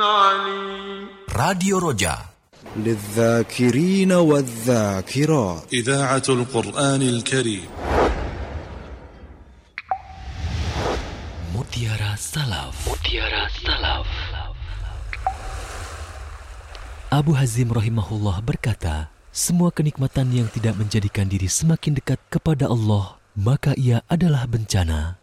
عليم. راديو رجاء للذاكرين والذاكرات. إذاعة القرآن الكريم. Mutiara Salaf. Mutiara Salaf. Abu Hazim rahimahullah berkata, semua kenikmatan yang tidak menjadikan diri semakin dekat kepada Allah, maka ia adalah bencana.